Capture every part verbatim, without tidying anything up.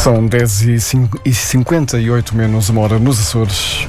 São dez e cinquenta e oito menos uma hora nos Açores.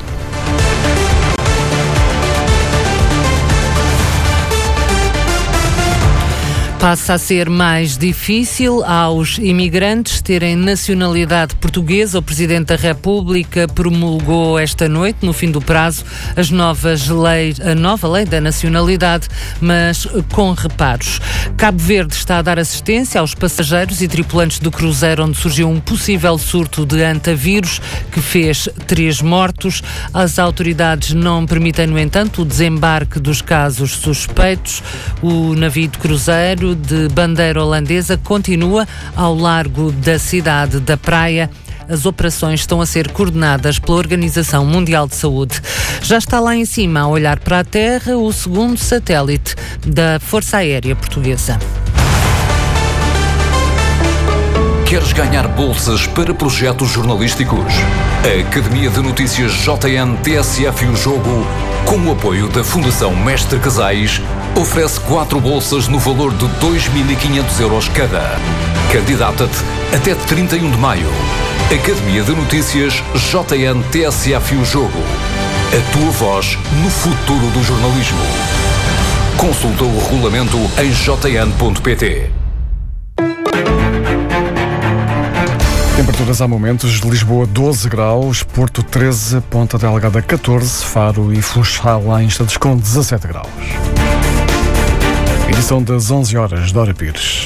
Passa a ser mais difícil aos imigrantes terem nacionalidade portuguesa. O Presidente da República promulgou esta noite, no fim do prazo, as novas leis, a nova lei da nacionalidade, mas com reparos. Cabo Verde está a dar assistência aos passageiros e tripulantes do cruzeiro onde surgiu um possível surto de antavírus que fez três mortos. As autoridades não permitem, no entanto, o desembarque dos casos suspeitos. O navio de cruzeiro de bandeira holandesa continua ao largo da cidade da Praia. As operações estão a ser coordenadas pela Organização Mundial de Saúde. Já está lá em cima, a olhar para a Terra, o segundo satélite da Força Aérea Portuguesa. Queres ganhar bolsas para projetos jornalísticos? A Academia de Notícias J N T S F e o Jogo, com o apoio da Fundação Mestre Casais, oferece quatro bolsas no valor de dois mil e quinhentos euros cada. Candidata-te até trinta e um de maio. Academia de Notícias J N T S F e o Jogo. A tua voz no futuro do jornalismo. Consulta o regulamento em j n ponto p t. Temperaturas há momentos: Lisboa doze graus, Porto treze, Ponta Delgada catorze, Faro e Funchal há instantes com dezassete graus. Edição das onze horas, Dora Pires.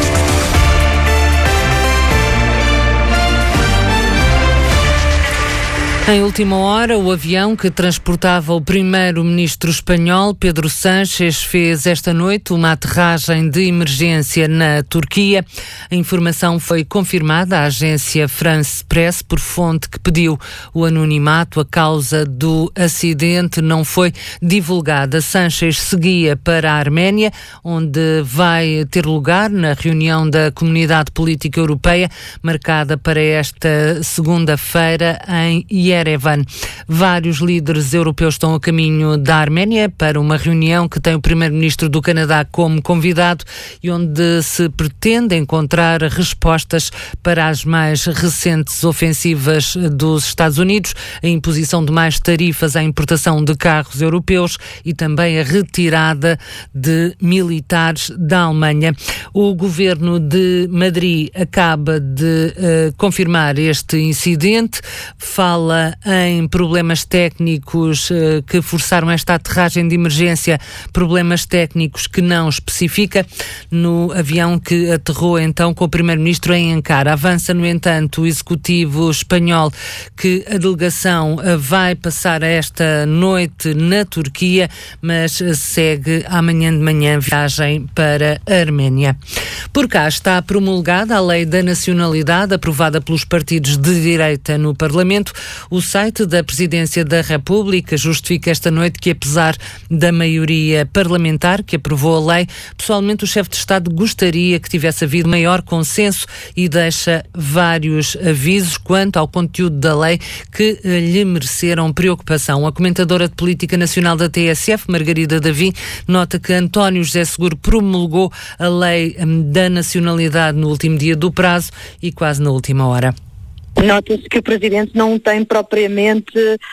Em última hora, o avião que transportava o primeiro-ministro espanhol, Pedro Sánchez, fez esta noite uma aterragem de emergência na Turquia. A informação foi confirmada à agência France Press por fonte que pediu o anonimato. A causa do acidente não foi divulgada. Sánchez seguia para a Arménia, onde vai ter lugar na reunião da Comunidade Política Europeia, marcada para esta segunda-feira em Yerevan. Vários líderes europeus estão a caminho da Arménia para uma reunião que tem o primeiro-ministro do Canadá como convidado e onde se pretende encontrar respostas para as mais recentes ofensivas dos Estados Unidos, a imposição de mais tarifas à importação de carros europeus e também a retirada de militares da Alemanha. O governo de Madrid acaba de uh, confirmar este incidente, fala em problemas técnicos uh, que forçaram esta aterragem de emergência, problemas técnicos que não especifica, no avião que aterrou então com o primeiro-ministro em Ankara. Avança, no entanto, o executivo espanhol que a delegação uh, vai passar esta noite na Turquia, mas uh, segue amanhã de manhã viagem para a Arménia. Por cá está promulgada a Lei da Nacionalidade, aprovada pelos partidos de direita no Parlamento. O site da Presidência da República justifica esta noite que, apesar da maioria parlamentar que aprovou a lei, pessoalmente o chefe de Estado gostaria que tivesse havido maior consenso e deixa vários avisos quanto ao conteúdo da lei que lhe mereceram preocupação. A comentadora de Política Nacional da T S F, Margarida Davi, nota que António José Seguro promulgou a lei da nacionalidade no último dia do prazo e quase na última hora. Nota-se que o Presidente não tem propriamente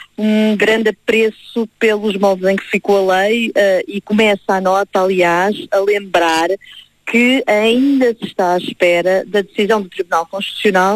um grande apreço pelos moldes em que ficou a lei uh, e começa a nota, aliás, a lembrar que ainda se está à espera da decisão do Tribunal Constitucional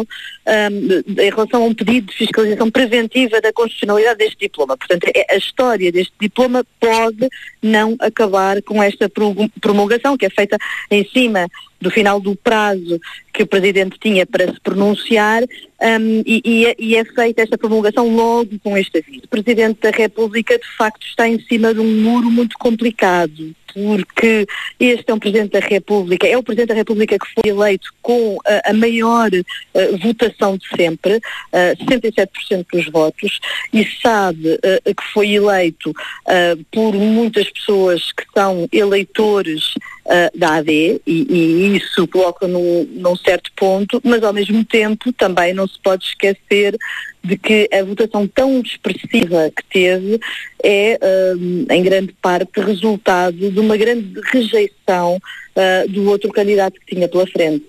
um, em relação a um pedido de fiscalização preventiva da constitucionalidade deste diploma. Portanto, a história deste diploma pode não acabar com esta promulgação, que é feita em cima do final do prazo que o Presidente tinha para se pronunciar, um, e, e, é, e é feita esta promulgação logo com este aviso. O Presidente da República, de facto, está em cima de um muro muito complicado, porque este é um Presidente da República, é o Presidente da República que foi eleito com a, a maior uh, votação de sempre, uh, sessenta e sete por cento dos votos, e sabe uh, que foi eleito uh, por muitas pessoas que são eleitores uh, da A D, e, e isso coloca num, num certo ponto, mas ao mesmo tempo também não se pode esquecer de que a votação tão expressiva que teve é, um, em grande parte, resultado de uma grande rejeição uh, do outro candidato que tinha pela frente.